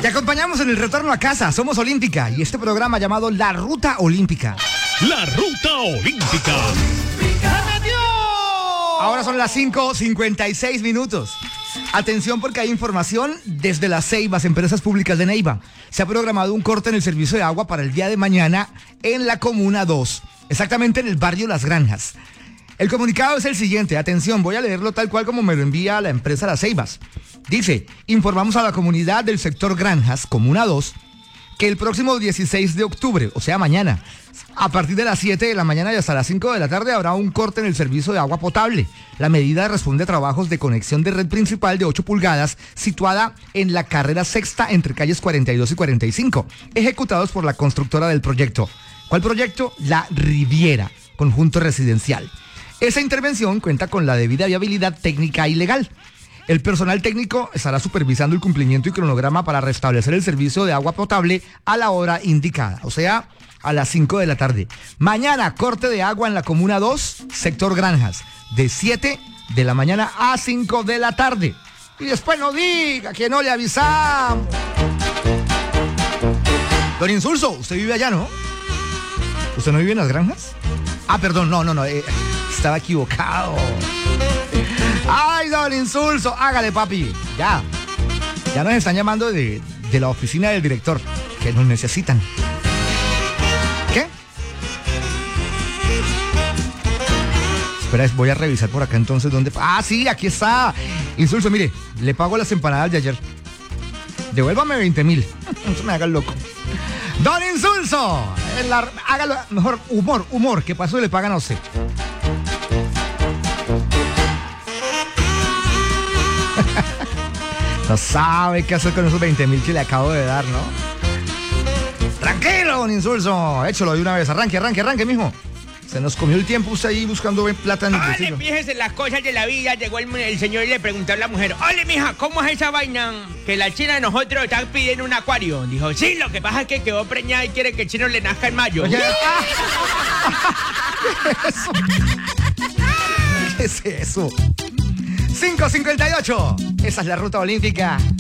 Te acompañamos en el retorno a casa. Somos Olímpica y este programa llamado La Ruta Olímpica. La Ruta Olímpica. Ahora son las 5:56 minutos. Atención porque hay información desde las Ceibas, Empresas Públicas de Neiva. Se ha programado un corte en el servicio de agua para el día de mañana en la Comuna 2, exactamente en el barrio Las Granjas. El comunicado es el siguiente, atención, voy a leerlo tal cual como me lo envía la empresa Las Ceibas. Dice, informamos a la comunidad del sector Granjas, Comuna 2, que el próximo 16 de octubre, o sea mañana, a partir de las 7 de la mañana y hasta las 5 de la tarde habrá un corte en el servicio de agua potable. La medida responde a trabajos de conexión de red principal de 8 pulgadas situada en la carrera sexta entre calles 42 y 45, ejecutados por la constructora del proyecto. ¿Cuál proyecto? La Riviera, conjunto residencial. Esa intervención cuenta con la debida viabilidad técnica y legal. El personal técnico estará supervisando el cumplimiento y cronograma para restablecer el servicio de agua potable a la hora indicada, o sea, a las 5 de la tarde. Mañana, corte de agua en la Comuna 2, sector Granjas, de 7 de la mañana a 5 de la tarde. Y después no diga que no le avisamos. Don Insulso, usted vive allá, ¿no? ¿Usted no vive en Las Granjas? Ah, perdón, no, estaba equivocado. Ay, don Insulso, hágale, papi. Ya nos están llamando de la oficina del director, que nos necesitan. ¿Qué? Espera, voy a revisar por acá entonces dónde... Ah, sí, aquí está. Insulso, mire, le pago las empanadas de ayer. Devuélvame 20,000. No se me haga el loco. Don Insulso, hágalo mejor, humor, que paso le pagan a usted. No sabe qué hacer con esos 20,000 que le acabo de dar, ¿no? Tranquilo, don Insulso. Échalo de una vez. Arranque, mijo. Se nos comió el tiempo usted ahí buscando plata en el bolsillo. Ole, fíjese las cosas de la vida. Llegó el señor y le preguntó a la mujer: ole, mija, ¿cómo es esa vaina? Que la china de nosotros está pidiendo un acuario. Dijo, sí, lo que pasa es que quedó preñada y quiere que el chino le nazca en mayo. Oye, ¿qué es eso? 5:58. Esa es la Ruta Olímpica.